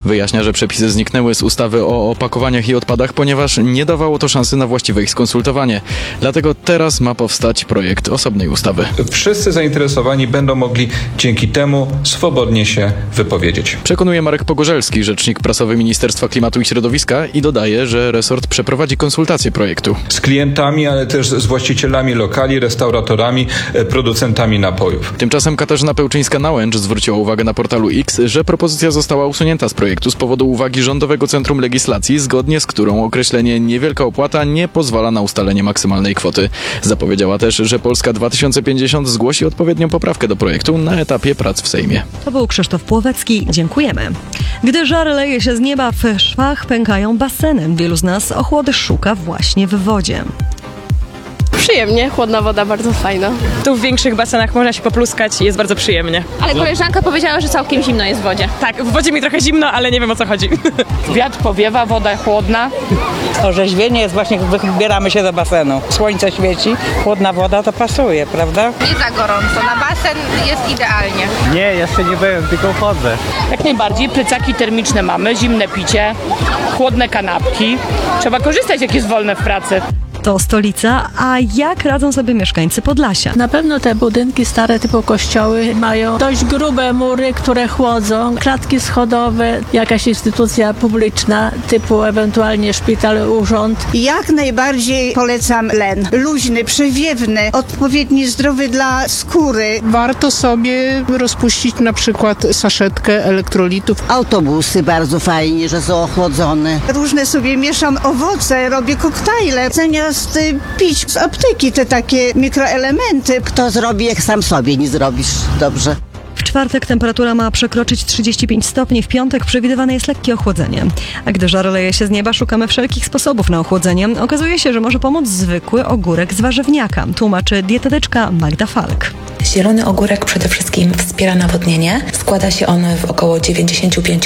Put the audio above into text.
Wyjaśnia, że przepisy zniknęły z ustawy o opakowaniach i odpadach, ponieważ nie dawało to szansy na właściwe ich skonsultowanie. Dlatego teraz ma powstać projekt osobnej ustawy. Wszyscy zainteresowani będą mogli dzięki temu swobodnie się wypowiedzieć. Przekonuje Marek Pogorzelski, rzecznik prasowy Ministerstwa Klimatu i Środowiska, i dodaje, że resort przeprowadzi konsultacje projektu. Z klientami, ale też z właścicielami lokali, restauratorami, producentami napojów. Tymczasem Katarzyna Pełczyńska-Nałęcz zwróciła uwagę na portalu X, że propozycja została usunięta z projektu z powodu uwagi Rządowego Centrum Legislacji, zgodnie z którą określenie niewielka opłata nie pozwala na ustalenie maksymalnej kwoty. Zapowiedziała też, że Polska 2050 zgłosi odpowiednią poprawkę do projektu na etapie prac w Sejmie. To był Krzysztof Płowecki. Dziękujemy. Gdy żar leje się z nieba, w szwach pękają baseny. Wielu z nas ochłody szuka właśnie w wodzie. Przyjemnie, chłodna woda, bardzo fajna. Tu w większych basenach można się popluskać i jest bardzo przyjemnie. Ale koleżanka powiedziała, że całkiem zimno jest w wodzie. Tak, w wodzie mi trochę zimno, ale nie wiem o co chodzi. Wiatr powiewa, woda chłodna. Orzeźwienie jest właśnie, wybieramy się do basenu. Słońce świeci, chłodna woda to pasuje, prawda? Nie za gorąco, na basen jest idealnie. Nie, jeszcze nie byłem, tylko chodzę. Jak najbardziej, plecaki termiczne mamy, zimne picie, chłodne kanapki. Trzeba korzystać, jak jest wolne w pracy. To stolica, a jak radzą sobie mieszkańcy Podlasia? Na pewno te budynki stare typu kościoły mają dość grube mury, które chłodzą, klatki schodowe, jakaś instytucja publiczna typu ewentualnie szpital, urząd. Jak najbardziej polecam len. Luźny, przewiewny, odpowiedni, zdrowy dla skóry. Warto sobie rozpuścić na przykład saszetkę elektrolitów. Autobusy bardzo fajnie, że są ochłodzone. Różne sobie mieszam owoce, robię koktajle. Zamiast pić z apteki te takie mikroelementy. Kto zrobi, jak sam sobie nie zrobisz dobrze. W czwartek temperatura ma przekroczyć 35 stopni, w piątek przewidywane jest lekkie ochłodzenie. A gdy żar leje się z nieba, szukamy wszelkich sposobów na ochłodzenie. Okazuje się, że może pomóc zwykły ogórek z warzywniaka, tłumaczy dietetyczka Magda Falk. Zielony ogórek przede wszystkim wspiera nawodnienie. Składa się on w około 95%